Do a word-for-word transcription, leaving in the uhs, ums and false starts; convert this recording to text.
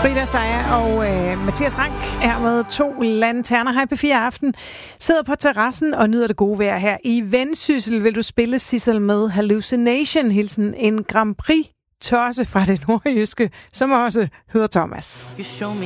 Frida Sejer og øh, Mathias Rank er med to lanterner her på fire aften. Sidder på terrassen og nyder det gode vejr her. I Vendsyssel vil du spille Sissel med Hallucination. Hilsen en Grand Prix tosse fra det nordjyske, som også hedder Thomas.